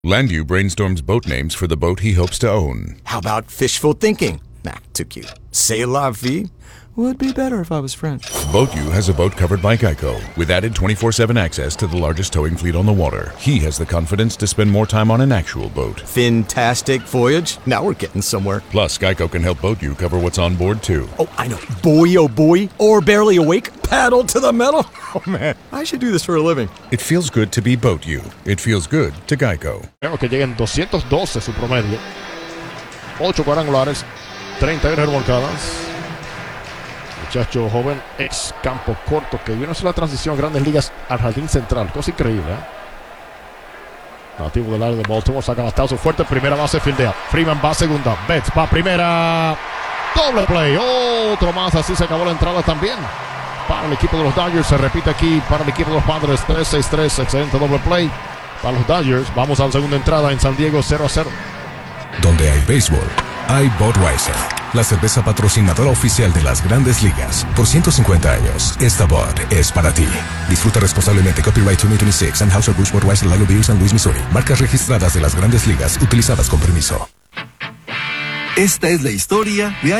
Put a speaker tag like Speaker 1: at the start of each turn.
Speaker 1: Landu brainstorms boat names for the boat he hopes to own.
Speaker 2: How about fishful thinking? Nah, too cute. C'est la vie would be better if I was French.
Speaker 1: BoatU has a boat covered by Geico, with added 24/7 access to the largest towing fleet on the water. He has the confidence to spend more time on an actual boat.
Speaker 2: Fantastic voyage. Now we're getting somewhere.
Speaker 1: Plus, Geico can help BoatU cover what's on board, too.
Speaker 2: Oh, I know. Boy, oh boy. Or barely awake. Paddle to the metal. Oh, man. I should do this for a living.
Speaker 1: It feels good to be BoatU. It feels good to Geico.
Speaker 3: Creo que lleguen 212 su promedio. 8 cuadrangulares, 31 remolcadas. Muchacho joven, ex campo corto, que vino a hacer la transición a Grandes Ligas al jardín central. Cosa increíble, Nativo del área de Baltimore, saca bastazo fuerte. Primera base, fildea. Freeman va a segunda. Betts va a primera. Doble play. Otro más, así se acabó la entrada también. Para el equipo de los Dodgers, se repite aquí para el equipo de los Padres. 3-6-3, excelente doble play para los Dodgers. Vamos a la segunda entrada en San Diego, 0-0.
Speaker 4: Donde hay béisbol, hay Budweiser, la cerveza patrocinadora oficial de las Grandes Ligas. Por 150 años, esta Bud es para ti. Disfruta responsablemente. Copyright 2026, Anheuser-Busch Budweiser Lager Beer, San Luis, Missouri. Marcas registradas de las Grandes Ligas, utilizadas con permiso.
Speaker 5: Esta es la historia de